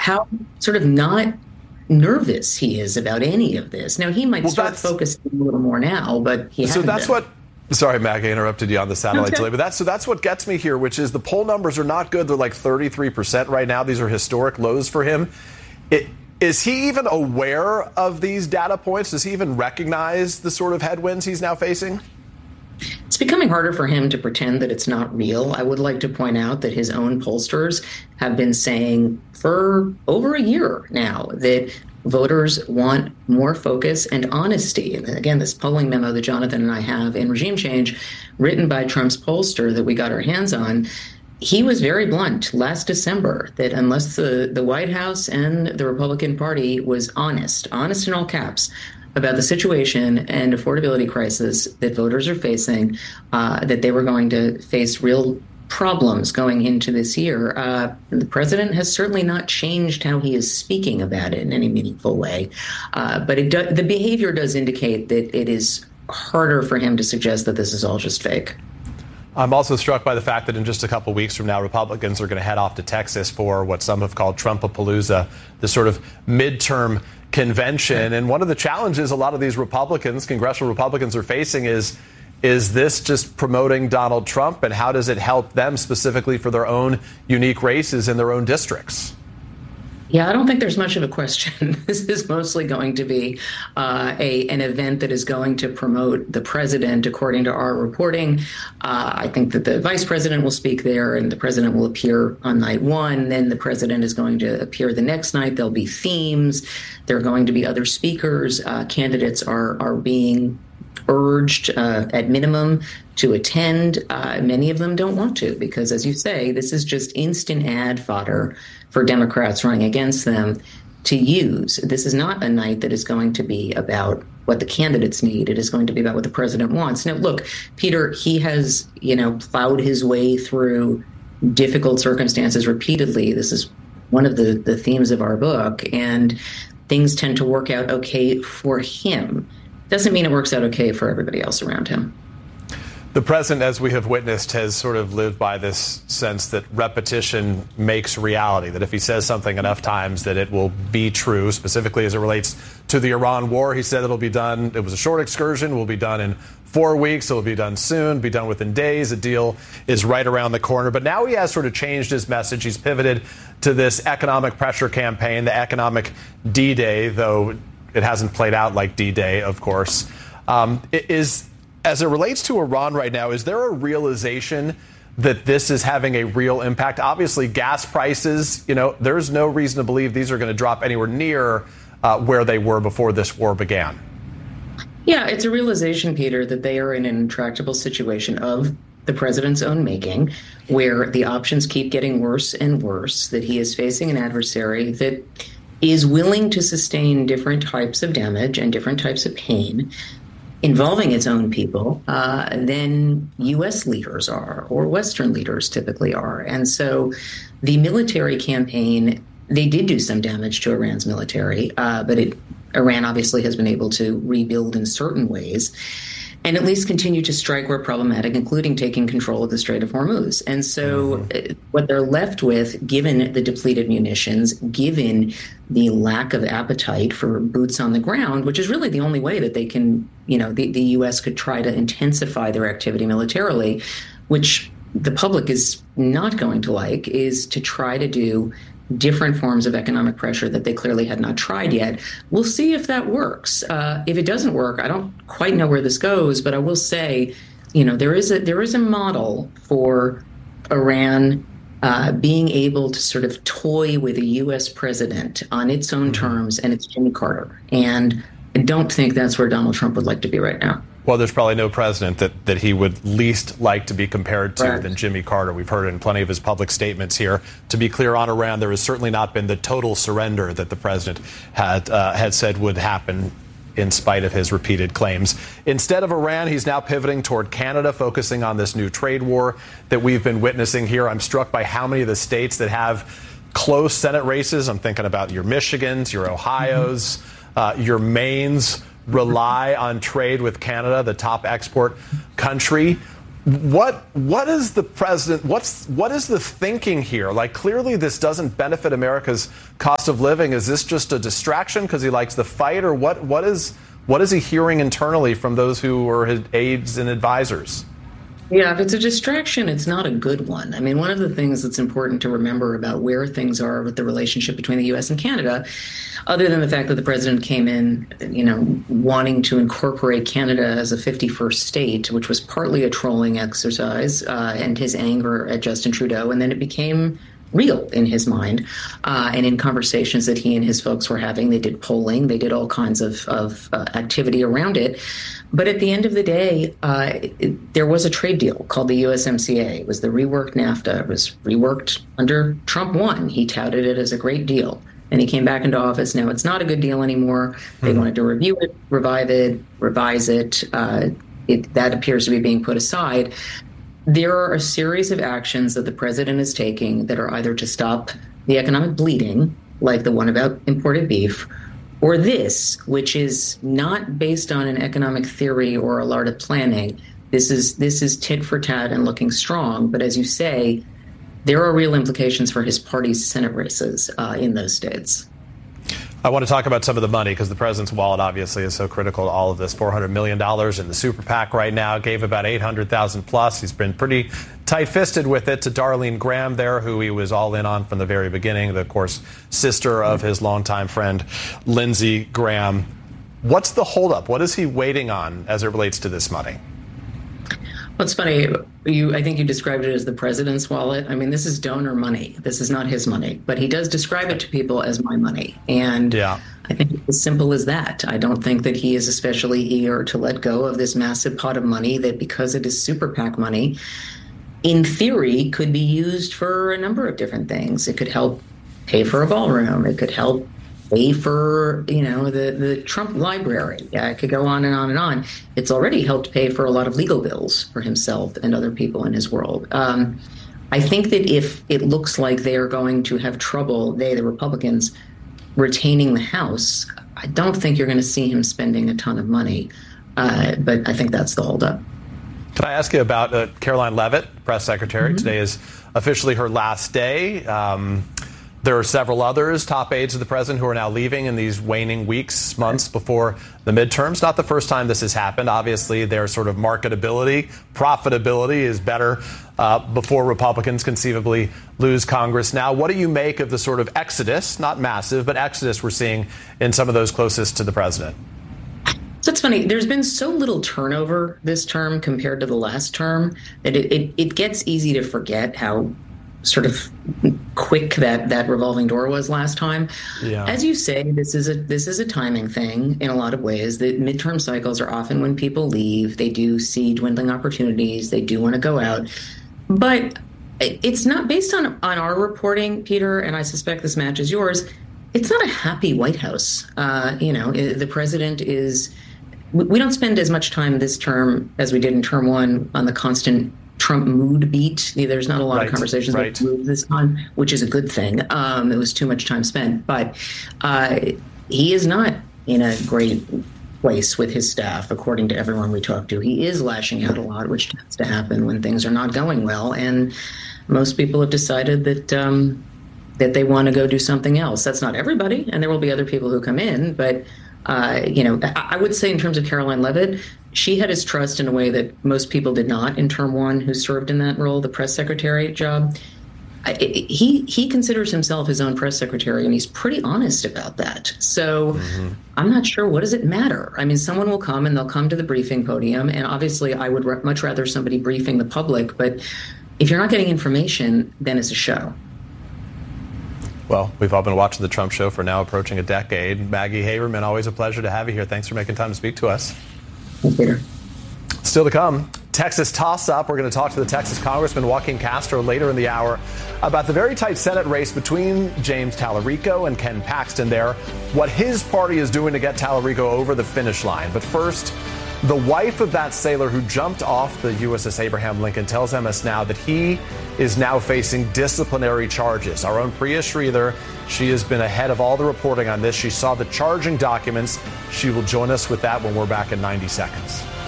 how sort of not nervous he is about any of this. Now, he might start focusing a little more now, but he hasn't been. Sorry, Mac, I interrupted you on the satellite delay, but that's what gets me here, which is the poll numbers are not good. They're like 33% right now. These are historic lows for him. Is he even aware of these data points? Does he even recognize the sort of headwinds he's now facing? It's becoming harder for him to pretend that it's not real. I would like to point out that his own pollsters have been saying for over a year now that voters want more focus and honesty. And again, this polling memo that Jonathan and I have in Regime Change, written by Trump's pollster that we got our hands on, he was very blunt last December that unless the White House and the Republican Party was honest in all caps, about the situation and affordability crisis that voters are facing, that they were going to face real problems going into this year. The president has certainly not changed how he is speaking about it in any meaningful way. But the behavior does indicate that it is harder for him to suggest that this is all just fake. I'm also struck by the fact that in just a couple weeks from now, Republicans are going to head off to Texas for what some have called Trumpapalooza, the sort of midterm convention. And one of the challenges a lot of these Republicans, congressional Republicans, are facing is this just promoting Donald Trump, and how does it help them specifically for their own unique races in their own districts? Yeah, I don't think there's much of a question. This is mostly going to be an event that is going to promote the president, according to our reporting. I think that the vice president will speak there, and the president will appear on night one. Then the president is going to appear the next night. There'll be themes. There are going to be other speakers. Candidates are being urged at minimum to attend. Many of them don't want to because, as you say, this is just instant ad fodder for Democrats running against them to use. This is not a night that is going to be about what the candidates need. It is going to be about what the president wants. Now, look, Peter, he has, plowed his way through difficult circumstances repeatedly. This is one of the themes of our book, and things tend to work out okay for him. Doesn't mean it works out okay for everybody else around him. The president, as we have witnessed, has sort of lived by this sense that repetition makes reality, that if he says something enough times that it will be true, specifically as it relates to the Iran war. He said it'll be done. It was a short excursion. Will be done in 4 weeks. It'll be done soon, be done within days. A deal is right around the corner. But now he has sort of changed his message. He's pivoted to this economic pressure campaign, the economic D-Day, though it hasn't played out like D-Day, of course. As it relates to Iran right now, is there a realization that this is having a real impact? Obviously, gas prices, there's no reason to believe these are going to drop anywhere near where they were before this war began. Yeah, it's a realization, Peter, that they are in an intractable situation of the president's own making, where the options keep getting worse and worse, that he is facing an adversary that is willing to sustain different types of damage and different types of pain involving its own people than U.S. leaders are, or Western leaders typically are. And so the military campaign, they did do some damage to Iran's military, but Iran obviously has been able to rebuild in certain ways and at least continue to strike where problematic, including taking control of the Strait of Hormuz. And so what they're left with, given the depleted munitions, given the lack of appetite for boots on the ground, which is really the only way that they can, the U.S. could try to intensify their activity militarily, which the public is not going to like, is to try to do different forms of economic pressure that they clearly had not tried yet. We'll see if that works. If it doesn't work, I don't quite know where this goes, but I will say, there is a model for Iran being able to sort of toy with a U.S. president on its own terms, and it's Jimmy Carter. And I don't think that's where Donald Trump would like to be right now. Well, there's probably no president that he would least like to be compared to than Jimmy Carter. We've heard it in plenty of his public statements here. To be clear on Iran, there has certainly not been the total surrender that the president had said would happen in spite of his repeated claims. Instead of Iran, he's now pivoting toward Canada, focusing on this new trade war that we've been witnessing here. I'm struck by how many of the states that have close Senate races, I'm thinking about your Michigans, your Ohio's, your Maines, rely on trade with Canada, the top export country. What is the president? What is the thinking here? Like, clearly this doesn't benefit America's cost of living. Is this just a distraction because he likes the fight, or what is he hearing internally from those who are his aides and advisors? Yeah, if it's a distraction, it's not a good one. I mean, one of the things that's important to remember about where things are with the relationship between the U.S. and Canada, other than the fact that the president came in, wanting to incorporate Canada as a 51st state, which was partly a trolling exercise, and his anger at Justin Trudeau, and then it became real in his mind, and in conversations that he and his folks were having. They did polling, they did all kinds of activity around it. But at the end of the day, there was a trade deal called the USMCA. It was the reworked NAFTA. It was reworked under Trump 1. He touted it as a great deal. And he came back into office. Now it's not a good deal anymore. They wanted to review it, revive it, revise it. That appears to be being put aside. There are a series of actions that the president is taking that are either to stop the economic bleeding, like the one about imported beef, or this, which is not based on an economic theory or a lot of planning. This is tit for tat and looking strong. But as you say, there are real implications for his party's Senate races in those states. I want to talk about some of the money because the president's wallet obviously is so critical to all of this. $400 million in the super PAC right now, gave about $800,000 plus. He's been pretty tight-fisted with it to Darlene Graham there, who he was all in on from the very beginning, the, of course, sister of his longtime friend, Lindsey Graham. What's the holdup? What is he waiting on as it relates to this money? Well, it's funny. I think you described it as the president's wallet. I mean, this is donor money. This is not his money, but he does describe it to people as my money. And I think it's as simple as that. I don't think that he is especially eager to let go of this massive pot of money that, because it is super PAC money, in theory, could be used for a number of different things. It could help pay for a ballroom. It could help pay for, the Trump library. It could go on and on and on. It's already helped pay for a lot of legal bills for himself and other people in his world. I think that if it looks like they are going to have trouble, the Republicans, retaining the House, I don't think you're going to see him spending a ton of money. But I think that's the holdup. Can I ask you about Caroline Leavitt, press secretary? Mm-hmm. Today is officially her last day. There are several others, top aides of the president, who are now leaving in these waning weeks, months before the midterms. Not the first time this has happened. Obviously, their sort of marketability, profitability is better before Republicans conceivably lose Congress. Now, what do you make of the sort of exodus, not massive, but exodus we're seeing in some of those closest to the president? So it's funny. There's been so little turnover this term compared to the last term that it gets easy to forget how sort of quick that revolving door was last time. Yeah. As you say, this is a timing thing in a lot of ways. The midterm cycles are often when people leave. They do see dwindling opportunities. They do want to go out. But it's not based on our reporting, Peter, and I suspect this matches yours. It's not a happy White House. The president is. We don't spend as much time this term as we did in term one on the constant Trump mood beat. There's not a lot of conversations about mood this time, which is a good thing. It was too much time spent. But he is not in a great place with his staff, according to everyone we talk to. He is lashing out a lot, which tends to happen when things are not going well. And most people have decided that they want to go do something else. That's not everybody, and there will be other people who come in. But I would say in terms of Caroline Leavitt, she had his trust in a way that most people did not in term one who served in that role, the press secretary job. He considers himself his own press secretary, and he's pretty honest about that. So I'm not sure, what does it matter? I mean, someone will come and they'll come to the briefing podium, and obviously I would much rather somebody briefing the public, but if you're not getting information, then it's a show. Well, we've all been watching the Trump show for now approaching a decade. Maggie Haberman, always a pleasure to have you here. Thanks for making time to speak to us. Thanks, Peter. Still to come, Texas toss-up. We're going to talk to the Texas Congressman Joaquin Castro later in the hour about the very tight Senate race between James Talarico and Ken Paxton there, what his party is doing to get Talarico over the finish line. But first, the wife of that sailor who jumped off the USS Abraham Lincoln tells MS Now that he is now facing disciplinary charges. Our own Priya Sridhar, she has been ahead of all the reporting on this. She saw the charging documents. She will join us with that when we're back in 90 seconds.